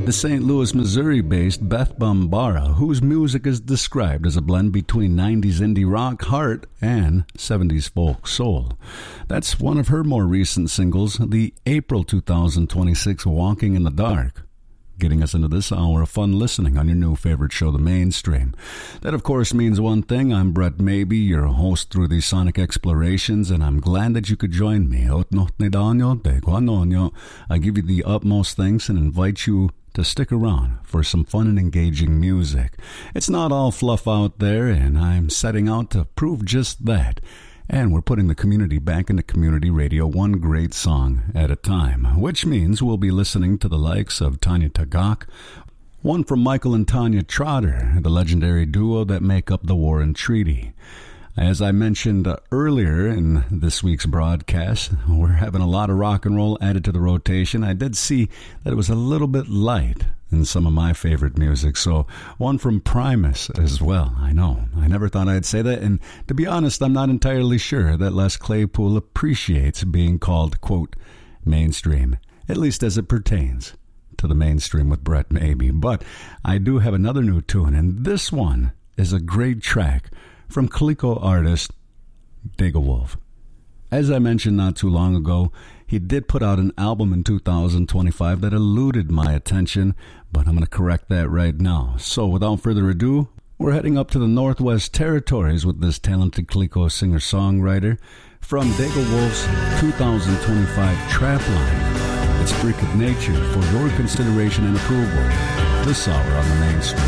the St. Louis, Missouri-based Beth Bambara, whose music is described as a blend between 90s indie rock, heart, and 70s folk soul. That's one of her more recent singles, the April 2026 Walking in the Dark, getting us into this hour of fun listening on your new favorite show, The Mainstream. That, of course, means one thing. I'm Brett Maybe, your host through these sonic explorations, and I'm glad that you could join me. I give you the utmost thanks and invite you to stick around for some fun and engaging music. It's not all fluff out there, and I'm setting out to prove just that. And we're putting the community back into community radio, one great song at a time, which means we'll be listening to the likes of Tanya Tagaq, one from Michael and Tanya Trotter, the legendary duo that make up the War and Treaty. As I mentioned earlier in this week's broadcast, we're having a lot of rock and roll added to the rotation. I did see that it was a little bit light in some of my favorite music, so one from Primus as well. I know, I never thought I'd say that, and to be honest, I'm not entirely sure that Les Claypool appreciates being called, quote, mainstream, at least as it pertains to the mainstream with Brett Maybe. But I do have another new tune, and this one is a great track from Coleco artist Dega Wolf. As I mentioned not too long ago, he did put out an album in 2025 that eluded my attention, but I'm going to correct that right now. So without further ado, we're heading up to the Northwest Territories with this talented Coleco singer-songwriter from Dega Wolf's 2025 Trap Line. It's Freak of Nature for your consideration and approval this hour on The Mainstream.